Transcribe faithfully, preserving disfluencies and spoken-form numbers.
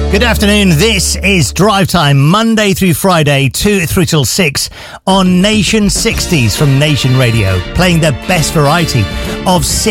Good afternoon. This is Drive Time, Monday through Friday, two through till six on Nation sixties from Nation Radio, playing the best variety of sixties